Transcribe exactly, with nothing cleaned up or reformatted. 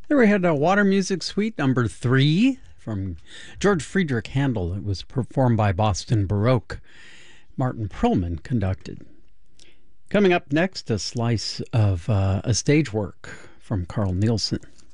There we had a Water Music Suite number three from George Friedrich Handel. It was performed by Boston Baroque. Martin Perlman conducted. Coming up next, a slice of uh, a stage work from Carl Nielsen.